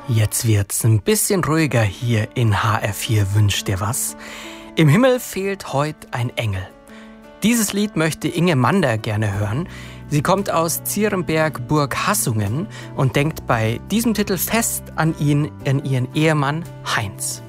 Jetzt wird's ein bisschen ruhiger hier in HR4 Wünsch dir was. Im Himmel fehlt heute ein Engel. Dieses Lied möchte Inge Mander gerne hören. Sie kommt aus Zierenberg, Burg Hassungen und denkt bei diesem Titel fest an ihren Ehemann Heinz.